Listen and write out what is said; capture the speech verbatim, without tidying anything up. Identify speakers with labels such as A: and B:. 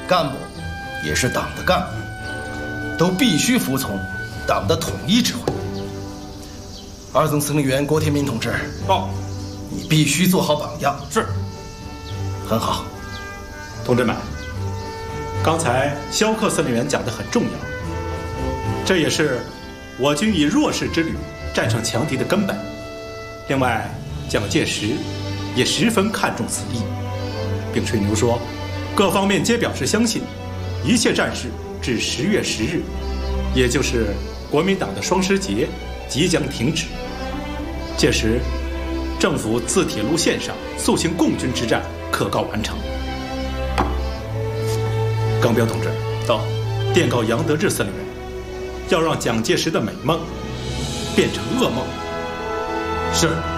A: 干部也是党的干部，都必须服从党的统一指挥。二总司令员郭天民同志，
B: 报，
A: 你必须做好榜样。
B: 是。
A: 很好，
B: 同志们，刚才萧克司令员讲的很重要，这也是我军以弱势之旅战胜强敌的根本。另外，蒋介石也十分看重此役，并吹牛说，各方面皆表示相信，一切战事至十月十日，也就是国民党的双十节，即将停止。届时，政府自铁路线上速行共军之战可告完成。耿彪同志，到，电告杨得志司令员，要让蒋介石的美梦变成噩梦。
A: 是。